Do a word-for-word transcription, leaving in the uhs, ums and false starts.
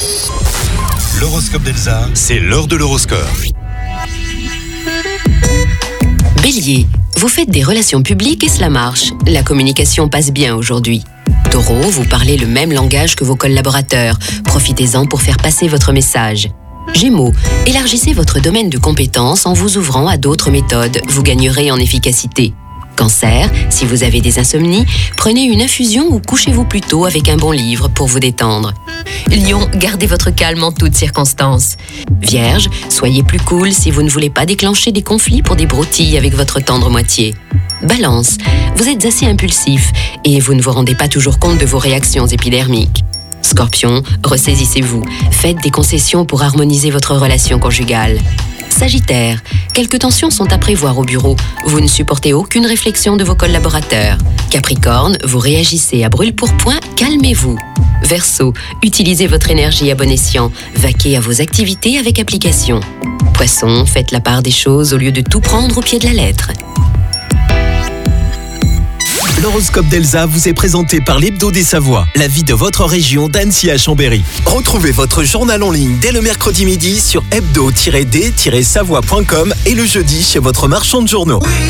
L'horoscope d'Elsa, c'est l'heure de l'horoscope. Bélier, vous faites des relations publiques et cela marche. La communication passe bien aujourd'hui. Taureau, vous parlez le même langage que vos collaborateurs. Profitez-en pour faire passer votre message. Gémeaux, élargissez votre domaine de compétences en vous ouvrant à d'autres méthodes. Vous gagnerez en efficacité. Cancer, si vous avez des insomnies, prenez une infusion ou couchez-vous plus tôt avec un bon livre pour vous détendre. Lion, gardez votre calme en toutes circonstances. Vierge, soyez plus cool si vous ne voulez pas déclencher des conflits pour des broutilles avec votre tendre moitié. Balance, vous êtes assez impulsif et vous ne vous rendez pas toujours compte de vos réactions épidermiques. Scorpion, ressaisissez-vous. Faites des concessions pour harmoniser votre relation conjugale. Sagittaire, quelques tensions sont à prévoir au bureau. Vous ne supportez aucune réflexion de vos collaborateurs. Capricorne, vous réagissez à brûle-pourpoint, calmez-vous. Verseau, utilisez votre énergie à bon escient. Vaquez à vos activités avec application. Poisson, faites la part des choses au lieu de tout prendre au pied de la lettre. L'horoscope d'Elsa vous est présenté par l'Hebdo des Savoies, la vie de votre région d'Annecy à Chambéry. Retrouvez votre journal en ligne dès le mercredi midi sur hebdo tiret d tiret savoie point com et le jeudi chez votre marchand de journaux.